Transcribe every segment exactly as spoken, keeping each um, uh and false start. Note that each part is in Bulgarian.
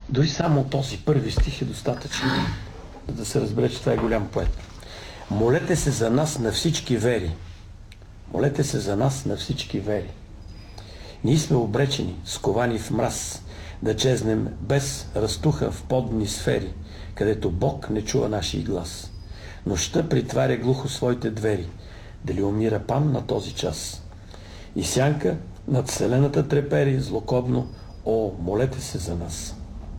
Дори само този първи стих е достатъчно да се разбере, че това е голям поет. Молете се за нас на всички вери. Молете се за нас на всички вери. Ние сме обречени, сковани в мраз, да чезнем без разтуха в подни сфери, където Бог не чува нашия глас. Нощта притваря глухо своите двери. Дали умира Пан на този час? И сянка над вселената трепери злокобно: о, молете се за нас.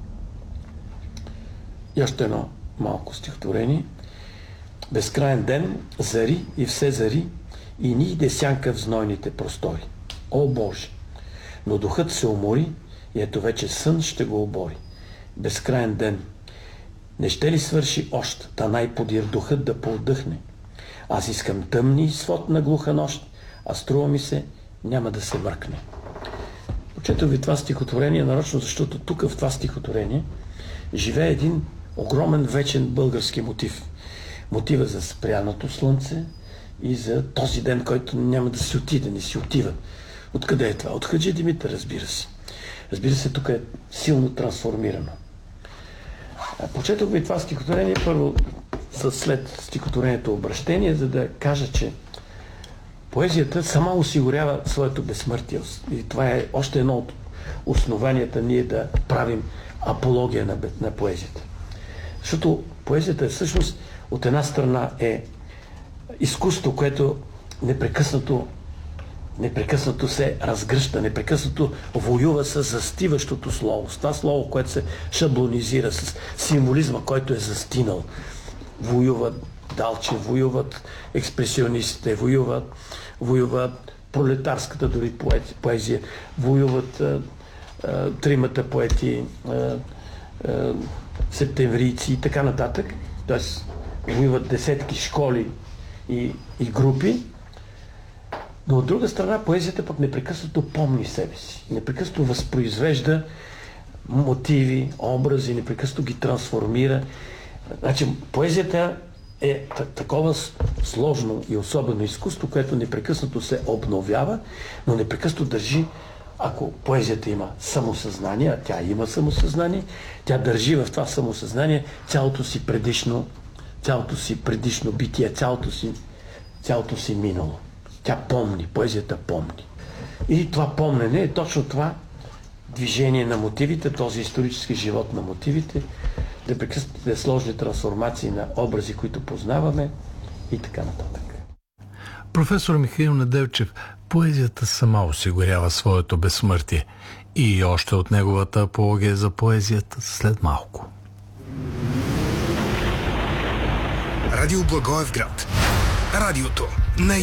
И още едно малко стихотворение. Безкрайен ден, зари и все зари, и ни иде сянка в знойните простори. О, Боже! Но духът се умори и ето вече сън ще го обори. Безкрайен ден. Не ще ли свърши още, та най-подир духът да поотдъхне? Аз искам тъмни свод на глуха нощ, а струва ми се, няма да се мъркне. Прочетох ви това стихотворение нарочно, защото тук в това стихотворение живее един огромен вечен български мотив. Мотива за спряното слънце и за този ден, който няма да си отиде, не си отива. Откъде е това? От Хаджи Димитър, разбира се. Разбира се, тук е силно трансформирано. Прочетох ви това стихотворение първо след стихотворението Обращение, за да кажа, че поезията сама осигурява своето безсмъртие. И това е още едно от основанията ние да правим апология на, на поезията. Защото поезията всъщност от една страна е изкуство, което непрекъснато непрекъснато се разгръща, непрекъснато воюва с застиващото слово. С това слово, което се шаблонизира, с символизма, който е застинал. Воюват Далче, воюват експресионистите, воюват, воюват пролетарската дори поезия, воюват а, а, тримата поети, а, а, септемврийци и така нататък. Тоест, воюват десетки школи и, и групи. Но от друга страна, поезията пък непрекъснато помни себе си. Непрекъснато възпроизвежда мотиви, образи, непрекъснато ги трансформира. Значи, поезията е такова сложно и особено изкуство, което непрекъснато се обновява, но непрекъснато държи, ако поезията има самосъзнание, а тя има самосъзнание, тя държи в това самосъзнание цялото си предишно, цялото си предишно битие, цялото си, цялото си минало. Тя помни, поезията помни. И това помнене е точно това движение на мотивите, този исторически живот на мотивите, непрекъснатите сложни трансформации на образи, които познаваме и така нататък. Професор Михаил Неделчев, поезията сама осигурява своето безсмъртие и още от неговата апология за поезията след малко. Радио Благоевград. Радиото на